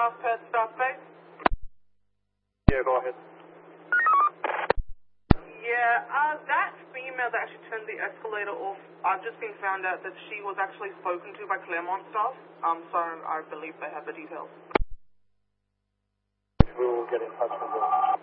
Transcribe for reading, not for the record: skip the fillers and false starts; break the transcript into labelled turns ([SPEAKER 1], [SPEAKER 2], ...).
[SPEAKER 1] South Perth Staff Base?
[SPEAKER 2] Yeah, go ahead.
[SPEAKER 1] Yeah, that female that actually turned the escalator off, I've just been found out that she was actually spoken to by Claremont staff, so I believe they have the details.
[SPEAKER 2] We will get in touch with her.